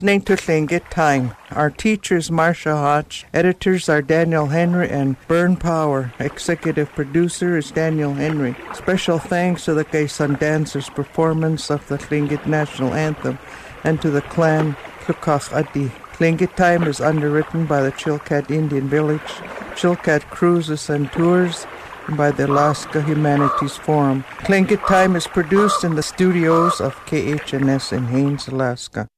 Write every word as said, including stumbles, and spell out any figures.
Listening to Tlingit Time. Our teachers Marsha Hodge, editors are Daniel Henry and Bern Power. Executive producer is Daniel Henry. Special thanks to the Quezon Dancers' performance of the Tlingit National Anthem and to the clan Tlukak Adi. Tlingit Time is underwritten by the Chilkat Indian Village, Chilkat Cruises and Tours, and by the Alaska Humanities Forum. Tlingit Time is produced in the studios of K H N S in Haines, Alaska.